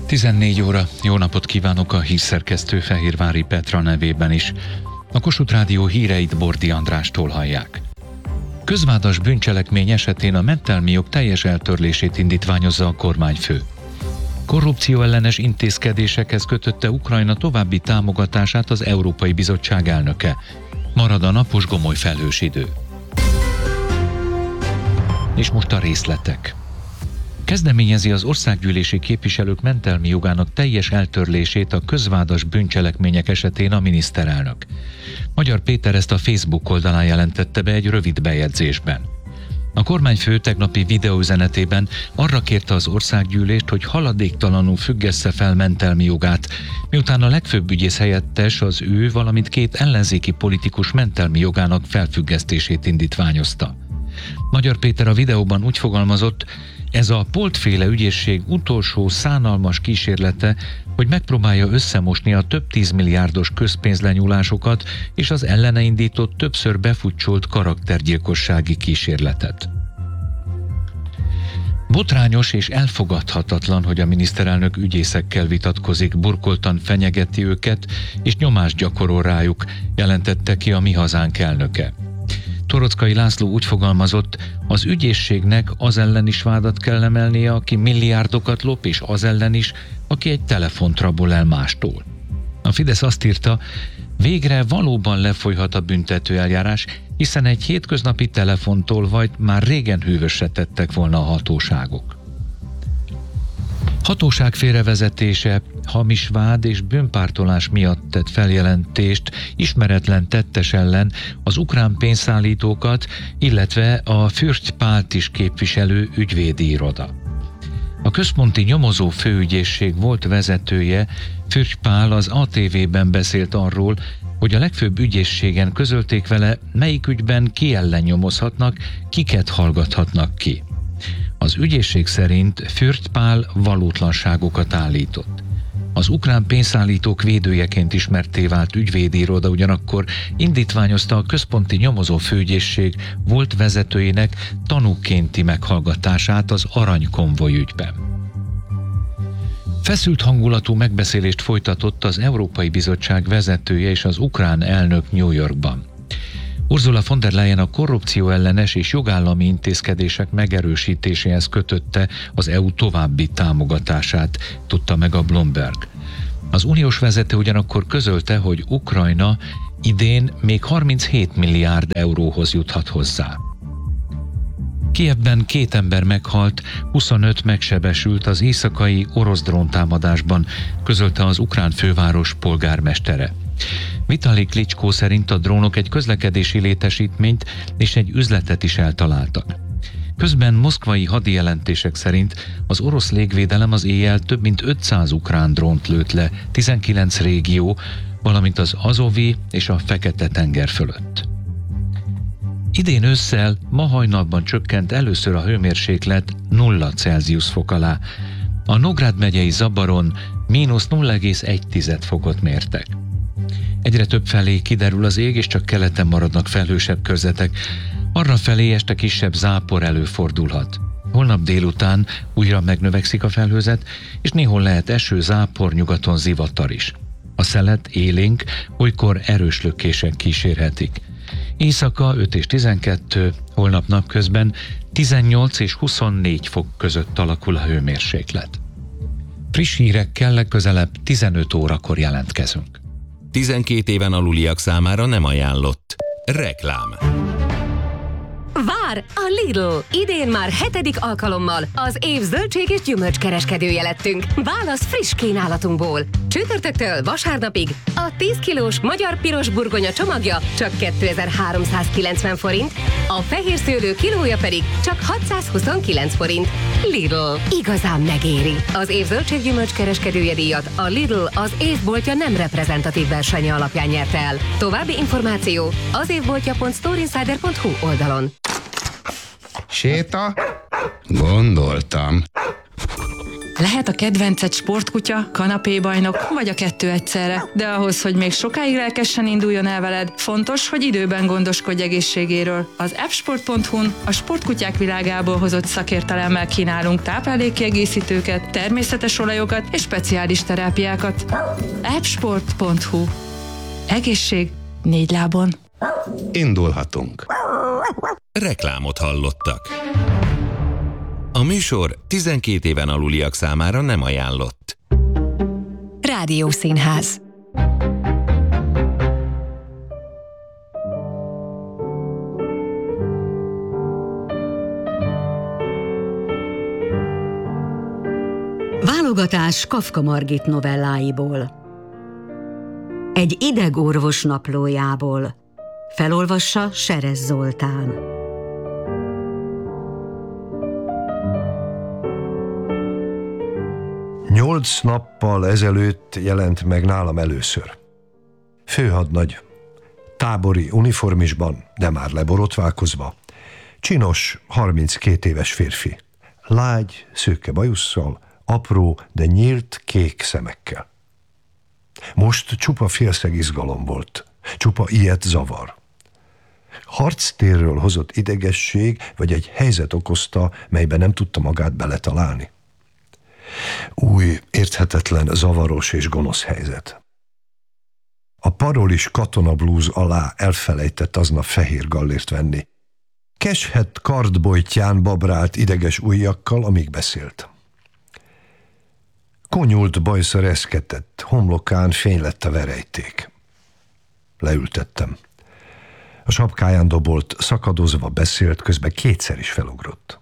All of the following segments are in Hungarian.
14 óra, jó napot kívánok a hírszerkesztő Fehérvári Petra nevében is. A Kossuth Rádió híreit Bordi Andrástól hallják. Közvádas bűncselekmény esetén a mentelmi jog teljes eltörlését indítványozza a kormányfő. Korrupció ellenes intézkedésekhez kötötte Ukrajna további támogatását az Európai Bizottság elnöke. Marad a napos gomoly felhős idő. És most a részletek. Kezdeményezi az országgyűlési képviselők mentelmi jogának teljes eltörlését a közvádas bűncselekmények esetén a miniszterelnök. Magyar Péter ezt a Facebook oldalán jelentette be egy rövid bejegyzésben. A kormányfő tegnapi videóüzenetében arra kérte az országgyűlést, hogy haladéktalanul függessze fel mentelmi jogát, miután a legfőbb ügyész helyettes az ő, valamint két ellenzéki politikus mentelmi jogának felfüggesztését indítványozta. Magyar Péter a videóban úgy fogalmazott, ez a Polt-féle ügyészség utolsó szánalmas kísérlete, hogy megpróbálja összemosni a több 10 milliárdos közpénzlenyúlásokat és az ellene indított többször befutcsolt karaktergyilkossági kísérletet. Botrányos és elfogadhatatlan, hogy a miniszterelnök ügyészekkel vitatkozik, burkoltan fenyegeti őket és nyomást gyakorol rájuk, jelentette ki a Mi Hazánk elnöke. Toroczkai László úgy fogalmazott, az ügyészségnek az ellen is vádat kell emelnie, aki milliárdokat lop, és az ellen is, aki egy telefont rabol el mástól. A Fidesz azt írta, végre valóban lefolyhat a büntetőeljárás, hiszen egy hétköznapi telefontól vagy már régen hűvösre tettek volna a hatóságok. Hatóság félrevezetése, hamis vád és bűnpártolás miatt tett feljelentést ismeretlen tettes ellen az ukrán pénzszállítókat, illetve a Fürst Pált is képviselő ügyvédi iroda. A központi nyomozó főügyészség volt vezetője, Fürst Pál az ATV-ben beszélt arról, hogy a legfőbb ügyészségen közölték vele, melyik ügyben ki ellen nyomozhatnak, kiket hallgathatnak ki. Az ügyészség szerint Fürst Pál valótlanságokat állított. Az ukrán pénzszállítók védőjeként ismertté vált ügyvédi iroda ugyanakkor indítványozta a központi nyomozó főügyészség volt vezetőjének tanúkénti meghallgatását az aranykonvoj ügyben. Feszült hangulatú megbeszélést folytatott az Európai Bizottság vezetője és az ukrán elnök New Yorkban. Ursula von der Leyen a korrupció ellenes és jogállami intézkedések megerősítéséhez kötötte az EU további támogatását, tudta meg a Bloomberg. Az uniós vezető ugyanakkor közölte, hogy Ukrajna idén még 37 milliárd euróhoz juthat hozzá. Kijevben 2 ember meghalt, 25 megsebesült az éjszakai orosz dróntámadásban, közölte az ukrán főváros polgármestere. Vitali Klitschko szerint a drónok egy közlekedési létesítményt és egy üzletet is eltaláltak. Közben moszkvai hadijelentések szerint az orosz légvédelem az éjjel több mint 500 ukrán drónt lőtt le 19 régió, valamint az Azovi és a Fekete-tenger fölött. Idén ősszel, ma hajnalban csökkent először a hőmérséklet 0 Celsius fok alá. A Nógrád megyei Zabaron -0,1 fokot mértek. Egyre több felé kiderül az ég, és csak keleten maradnak felhősebb körzetek. Arrafelé este kisebb zápor előfordulhat. Holnap délután újra megnövekszik a felhőzet, és néhol lehet eső, zápor, nyugaton zivatar is. A szelet élénk, olykor erős lökések kísérhetik. Éjszaka 5 és 12, holnap napközben 18 és 24 fok között alakul a hőmérséklet. Friss hírekkel legközelebb 15 órakor jelentkezünk. 12 éven aluliak számára nem ajánlott. Reklám. Vár! A Lidl! Idén már 7. alkalommal az év zöldség és gyümölcskereskedője lettünk. Válasz friss kínálatunkból. Csütörtöktől vasárnapig a 10 kilós magyar piros burgonya csomagja csak 2390 forint, a fehér szőlő kilója pedig csak 629 forint. Lidl. Igazán megéri. Az év zöldség gyümölcskereskedője díjat a Lidl az évboltja nem reprezentatív versenye alapján nyerte el. További információ az évboltja.storeinsider.hu oldalon. Séta? Gondoltam. Lehet a kedvenced sportkutya, kanapébajnok, vagy a kettő egyszerre. De ahhoz, hogy még sokáig lelkesen induljon el veled, fontos, hogy időben gondoskodj egészségéről. Az appsport.hu-n a sportkutyák világából hozott szakértelemmel kínálunk táplálékkiegészítőket, természetes olajokat és speciális terápiákat. appsport.hu. Egészség 4 lábon. Indulhatunk. Reklámot hallottak. A műsor 12 éven aluliak számára nem ajánlott. Rádiószínház. Válogatás Kafka Margit novelláiból. Egy idegorvos naplójából. Felolvassa Serez Zoltán. Nyolc nappal ezelőtt jelent meg nálam először. Főhadnagy, tábori uniformisban, de már leborotválkozva. Csinos, 32 éves férfi. Lágy, szőke bajusszal, apró, de nyílt kék szemekkel. Most csupa félszeg izgalom volt, csupa ilyet zavar. Harctérről hozott idegesség, vagy egy helyzet okozta, melyben nem tudta magát beletalálni. Új, érthetetlen, zavaros és gonosz helyzet. A parolis katonablúz alá elfelejtett aznap fehér gallért venni. Keshet kardbojtján babrált ideges ujjakkal, amíg beszélt. Konyult bajsza reszketett, homlokán fény lett a verejték. Leültettem. A sapkáján dobolt, szakadozva beszélt, közben kétszer is felugrott.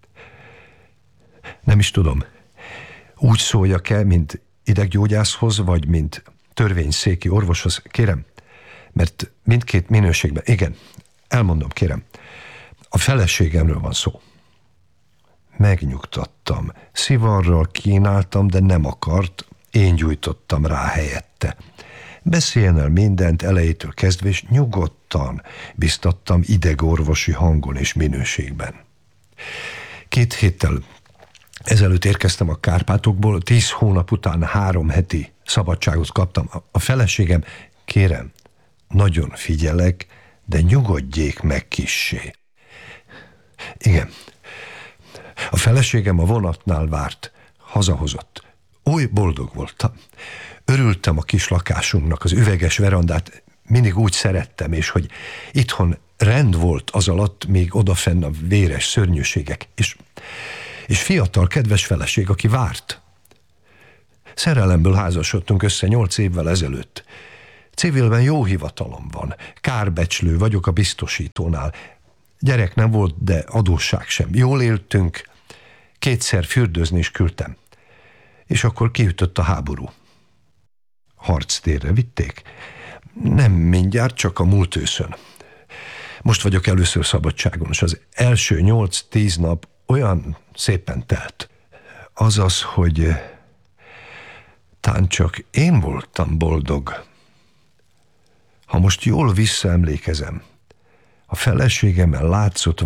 Nem is tudom, úgy szóljak-e, mint ideggyógyászhoz, vagy mint törvényszéki orvoshoz, kérem, mert mindkét minőségben, igen, elmondom, kérem, a feleségemről van szó. Megnyugtattam, szivarral kínáltam, de nem akart, én gyújtottam rá helyette. Beszéljen el mindent elejétől kezdve, és nyugodtan biztattam idegorvosi hangon és minőségben. 2 héttel ezelőtt érkeztem a Kárpátokból, 10 hónap után 3 heti szabadságot kaptam. A feleségem, kérem, nagyon figyelek, de nyugodjék meg kissé. Igen, a feleségem a vonatnál várt, hazahozott. Oly boldog voltam. Örültem a kis lakásunknak, az üveges verandát mindig úgy szerettem, és hogy itthon rend volt az alatt, még odafenn a véres szörnyűségek, és fiatal, kedves feleség, aki várt. Szerelemből házasodtunk össze 8 évvel ezelőtt. Civilben jó hivatalom van, kárbecslő vagyok a biztosítónál. Gyerek nem volt, de adósság sem. Jól éltünk, 2-szer fürdőzni is küldtem. És akkor kiütött a háború. Harctérre vitték? Nem mindjárt, csak a múlt őszön. Most vagyok először szabadságon, és az első 8-10 nap olyan szépen telt. Azaz, hogy tán csak én voltam boldog. Ha most jól visszaemlékezem, a feleségemen látszott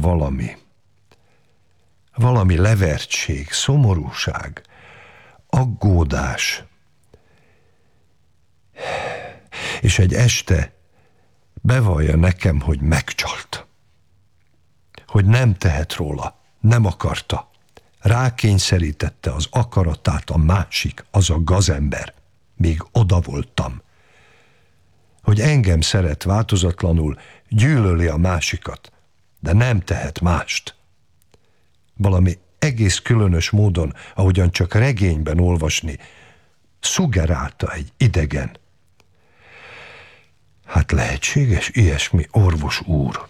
valami levertség, szomorúság, aggódás. És egy este bevallja nekem, hogy megcsalt. Hogy nem tehet róla, nem akarta. Rákényszerítette az akaratát a másik, az a gazember. Még oda voltam. Hogy engem szeret változatlanul, gyűlöli a másikat, de nem tehet mást. Valami egész különös módon, ahogyan csak regényben olvasni, szuggerálta egy idegen. Hát lehetséges ilyesmi, orvos úr?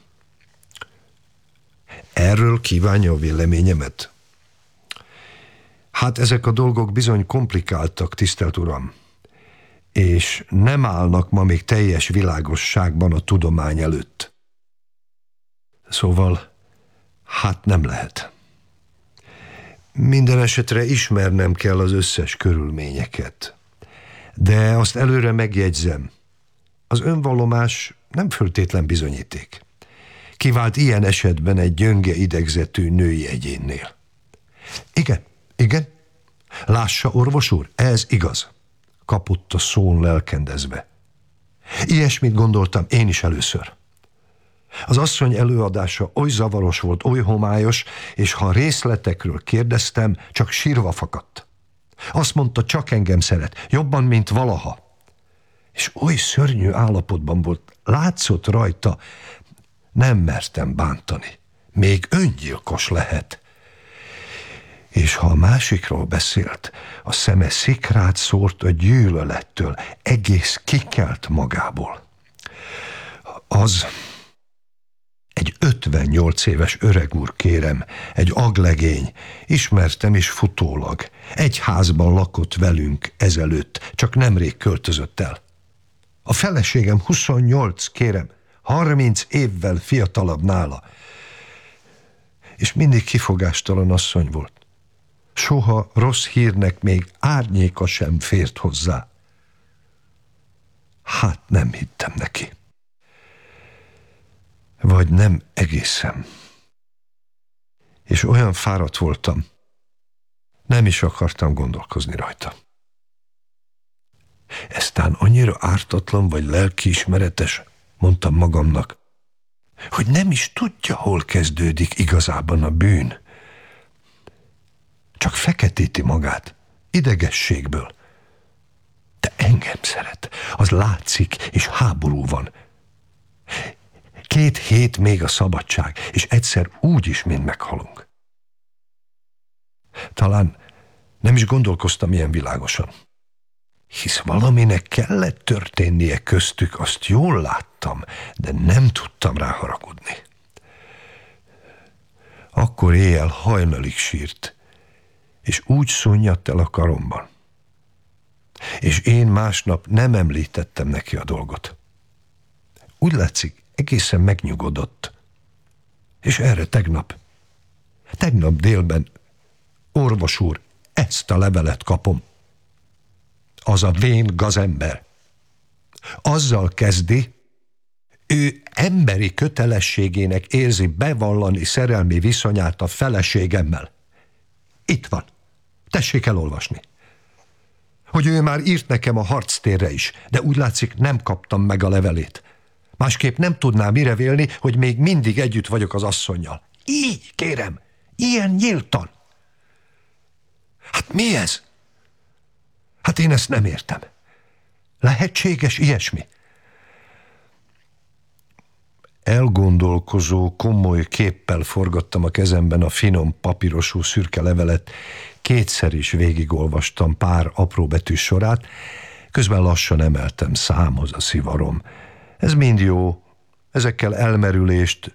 Erről kívánja a véleményemet? Hát ezek a dolgok bizony komplikáltak, tisztelt uram, és nem állnak ma még teljes világosságban a tudomány előtt. Szóval, hát nem lehet. Minden esetre ismernem kell az összes körülményeket. De azt előre megjegyzem, az önvallomás nem föltétlen bizonyíték. Kivált ilyen esetben egy gyönge idegzetű női egyénnél. Igen, Lássa, orvos úr, ez igaz. Kapott a szón lelkendezve. Ilyesmit gondoltam én is először. Az asszony előadása oly zavaros volt, oly homályos, és ha részletekről kérdeztem, csak sírva fakadt. Azt mondta, csak engem szeret, jobban, mint valaha. És oly szörnyű állapotban volt, látszott rajta, nem mertem bántani. Még öngyilkos lehet. És ha a másikról beszélt, a szeme szikrát szórt a gyűlölettől, egész kikelt magából. Az egy 58 éves öreg úr, kérem, egy aglegény, ismertem is futólag. Egy házban lakott velünk ezelőtt, csak nemrég költözött el. A feleségem 28, kérem, 30 évvel fiatalabb nála. És mindig kifogástalan asszony volt. Soha rossz hírnek még árnyéka sem fért hozzá. Hát nem hittem neki. Vagy nem egészen. És olyan fáradt voltam, nem is akartam gondolkozni rajta. Eztán annyira ártatlan vagy lelkiismeretes, mondtam magamnak, hogy nem is tudja, hol kezdődik igazában a bűn. Csak feketíti magát, idegességből. De engem szeret, az látszik, és háború van. 2 hét még a szabadság, és egyszer úgy is mind meghalunk. Talán nem is gondolkoztam ilyen világosan. Hisz valaminek kellett történnie köztük, azt jól láttam, de nem tudtam rá haragudni. Akkor éjjel hajnalig sírt, és úgy szunyadt el a karomban. És én másnap nem említettem neki a dolgot. Úgy látszik, egészen megnyugodott. És erre tegnap délben, orvos úr, ezt a levelet kapom. Az a vén gazember. Azzal kezdi, ő emberi kötelességének érzi bevallani szerelmi viszonyát a feleségemmel. Itt van. Tessék elolvasni. Hogy ő már írt nekem a harctérre is, de úgy látszik, nem kaptam meg a levelét. Másképp nem tudnám mire vélni, hogy még mindig együtt vagyok az asszonnyal. Így, kérem, ilyen nyíltan. Hát mi ez? Hát én ezt nem értem. Lehetséges ilyesmi? Elgondolkozó, komoly képpel forgattam a kezemben a finom, papírosú szürke levelet, 2-szer is végigolvastam pár apróbetűs sorát, közben lassan emeltem számhoz a szivarom. Ez mind jó, ezekkel elmerülést,